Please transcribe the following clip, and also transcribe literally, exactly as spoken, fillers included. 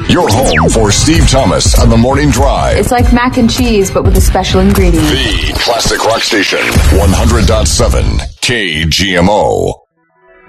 Your home for Steve Thomas on the Morning Drive. It's like mac and cheese, but with a special ingredient. The Classic Rock Station, one hundred point seven K G M O.